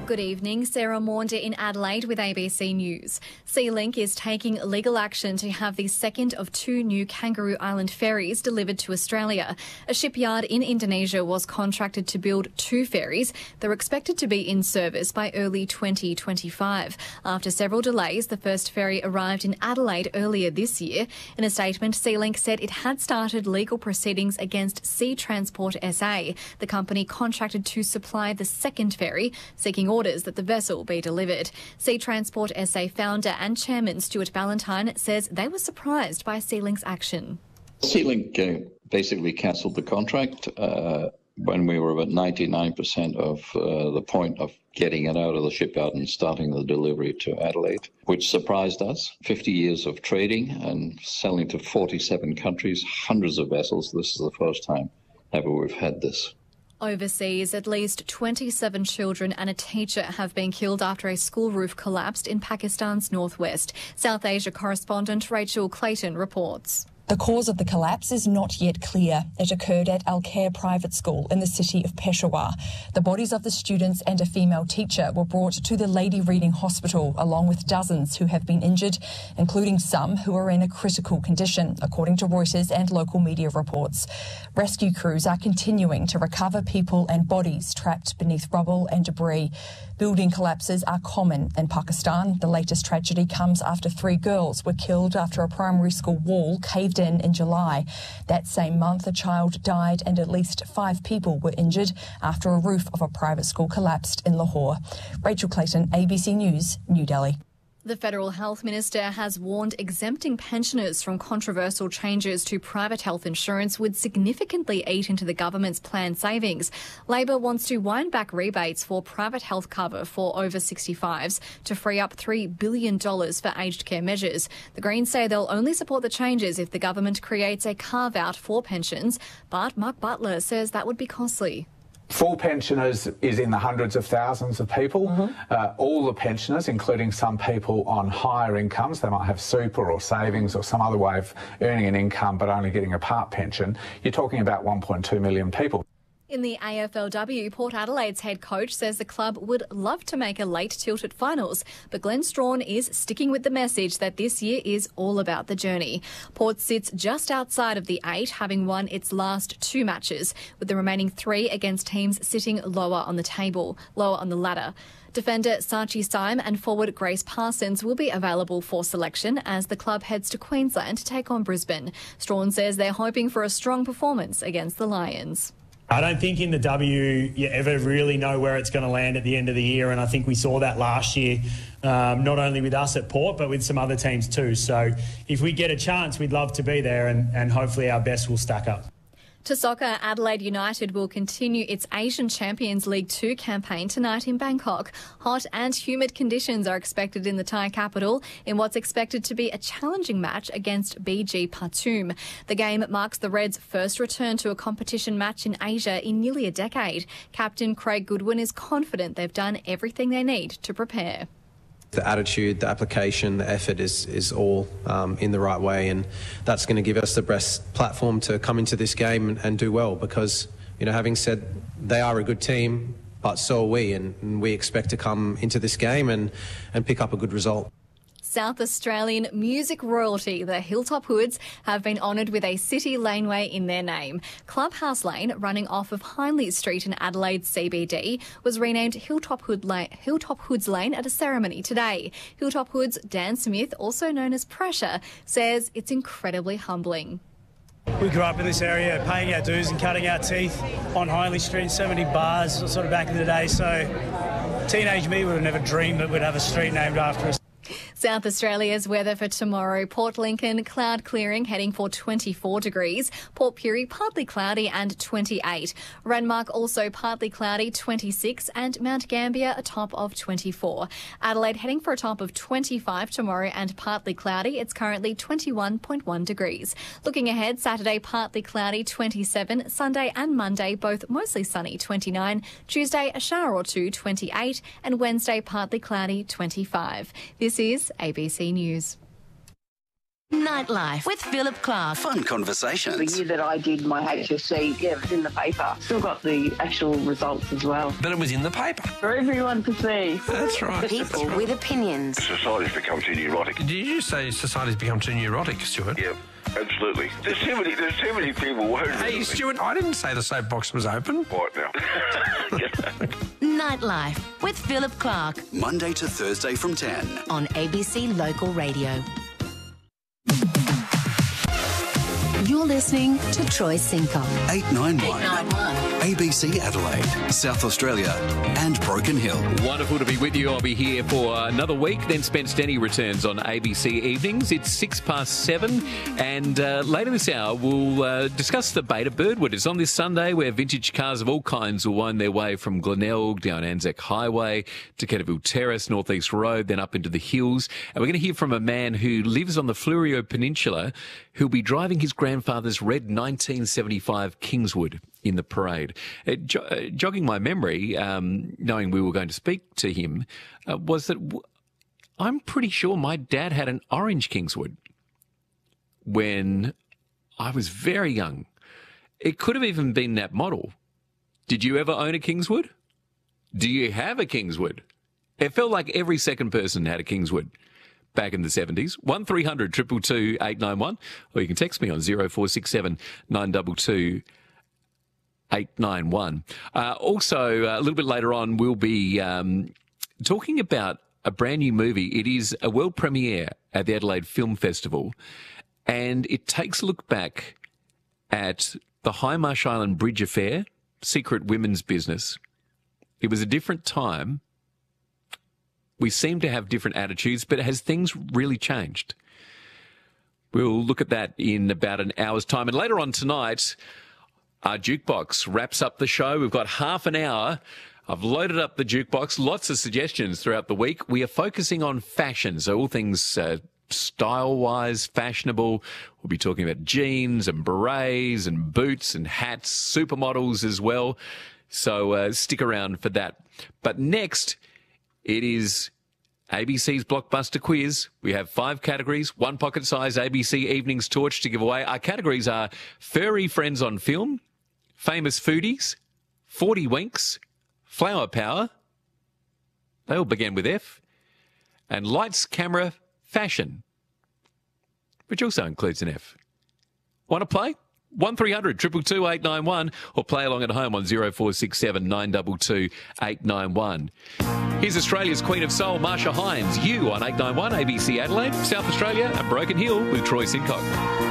Good evening, Sarah Maunder in Adelaide with ABC News. SeaLink is taking legal action to have the second of two new Kangaroo Island ferries delivered to Australia. A shipyard in Indonesia was contracted to build two ferries. They're expected to be in service by early 2025. After several delays, the first ferry arrived in Adelaide earlier this year. In a statement, SeaLink said it had started legal proceedings against Sea Transport SA, the company contracted to supply the second ferry, seeking orders that the vessel be delivered. Sea Transport SA founder and chairman Stuart Ballantyne says they were surprised by SeaLink's action. SeaLink basically cancelled the contract when we were about 99% of the point of getting it out of the shipyard and starting the delivery to Adelaide, which surprised us. 50 years of trading and selling to 47 countries, hundreds of vessels. This is the first time ever we've had this. Overseas, at least 27 children and a teacher have been killed after a school roof collapsed in Pakistan's northwest. South Asia correspondent Rachel Clayton reports. The cause of the collapse is not yet clear. It occurred at Al Khair Private School in the city of Peshawar. The bodies of the students and a female teacher were brought to the Lady Reading Hospital, along with dozens who have been injured, including some who are in a critical condition, according to Reuters and local media reports. Rescue crews are continuing to recover people and bodies trapped beneath rubble and debris. Building collapses are common in Pakistan. The latest tragedy comes after 3 girls were killed after a primary school wall caved in July. That same month, a child died and at least 5 people were injured after a roof of a private school collapsed in Lahore. Rachel Clayton, ABC News, New Delhi. The Federal Health Minister has warned exempting pensioners from controversial changes to private health insurance would significantly eat into the government's planned savings. Labor wants to wind back rebates for private health cover for over 65s to free up $3 billion for aged care measures. The Greens say they'll only support the changes if the government creates a carve-out for pensions, but Mark Butler says that would be costly. Full pensioners is in the hundreds of thousands of people. All the pensioners, including some people on higher incomes, they might have super or savings or some other way of earning an income but only getting a part pension, you're talking about 1.2 million people. In the AFLW, Port Adelaide's head coach says the club would love to make a late tilt at finals, but Glenn Strawn is sticking with the message that this year is all about the journey. Port sits just outside of the 8, having won its last 2 matches, with the remaining 3 against teams sitting lower on the ladder. Defender Sachi Syme and forward Grace Parsons will be available for selection as the club heads to Queensland to take on Brisbane. Strawn says they're hoping for a strong performance against the Lions. I don't think in the W you ever really know where it's going to land at the end of the year, and I think we saw that last year, not only with us at Port but with some other teams too. So if we get a chance, we'd love to be there, and hopefully our best will stack up. To soccer, Adelaide United will continue its Asian Champions League 2 campaign tonight in Bangkok. Hot and humid conditions are expected in the Thai capital in what's expected to be a challenging match against BG Pathum. The game marks the Reds' first return to a competition match in Asia in nearly a decade. Captain Craig Goodwin is confident they've done everything they need to prepare. The attitude, the application, the effort is all in the right way, and that's going to give us the best platform to come into this game and do well because, you know, having said they are a good team, but so are we, and we expect to come into this game and pick up a good result. South Australian music royalty, the Hilltop Hoods, have been honoured with a city laneway in their name. Clubhouse Lane, running off of Hindley Street in Adelaide's CBD, was renamed Hilltop Hoods Lane at a ceremony today. Hilltop Hoods' Dan Smith, also known as Pressure, says it's incredibly humbling. We grew up in this area paying our dues and cutting our teeth on Hindley Street, 70 bars sort of back in the day, so teenage me would have never dreamed that we'd have a street named after us. South Australia's weather for tomorrow. Port Lincoln, cloud clearing, heading for 24 degrees. Port Pirie, partly cloudy and 28. Renmark also partly cloudy, 26. And Mount Gambier, a top of 24. Adelaide heading for a top of 25 tomorrow and partly cloudy. It's currently 21.1 degrees. Looking ahead, Saturday partly cloudy, 27. Sunday and Monday both mostly sunny, 29. Tuesday a shower or 2, 28. And Wednesday partly cloudy, 25. This is ABC News. Nightlife with Philip Clark. Fun conversations. The year that I did my HSC, it was in the paper. Still got the actual results as well. But it was in the paper. For everyone to see. That's right. People with opinions. Society's become too neurotic. Did you say society's become too neurotic, Stuart? Yeah, absolutely. There's too many people. Hey, Stuart, I didn't say the soapbox was open. Right now. Nightlife with Philip Clark. Monday to Thursday from 10. On ABC Local Radio. You're listening to Troy Sinkoff. 891. ABC Adelaide, South Australia and Broken Hill. Wonderful to be with you. I'll be here for another week. Then Spence Denny returns on ABC Evenings. It's 7:06 and later this hour we'll discuss the Beta Birdwood. It's on this Sunday where vintage cars of all kinds will wind their way from Glenelg down Anzac Highway to Ketterville Terrace, North East Road, then up into the hills. And we're going to hear from a man who lives on the Fleurieu Peninsula who'll be driving his grandfather's red 1975 Kingswood in the parade. Jogging my memory, knowing we were going to speak to him, was that I'm pretty sure my dad had an orange Kingswood when I was very young. It could have even been that model. Did you ever own a Kingswood? Do you have a Kingswood? It felt like every second person had a Kingswood back in the 70s. 1300 222 891, or you can text me on 0467 922 891. Also, a little bit later on, we'll be talking about a brand new movie. It is a world premiere at the Adelaide Film Festival, and it takes a look back at the Hindmarsh Island Bridge affair, secret women's business. It was a different time. We seem to have different attitudes, but has things really changed? We'll look at that in about an hour's time. And later on tonight, our jukebox wraps up the show. We've got half an hour. I've loaded up the jukebox. Lots of suggestions throughout the week. We are focusing on fashion, so all things style-wise, fashionable. We'll be talking about jeans and berets and boots and hats, supermodels as well. So stick around for that. But next, it is ABC's Blockbuster Quiz. We have 5 categories, 1 pocket-sized ABC Evenings torch to give away. Our categories are Furry Friends on Film, Famous Foodies, 40 Winks, Flower Power, they all begin with F, and Lights, Camera, Fashion, which also includes an F. Want to play? 1300 222 891 or play along at home on 0467 922 891. Here's Australia's Queen of Soul, Marsha Hines. You on 891 ABC Adelaide, South Australia and Broken Hill with Troy Sinkoff.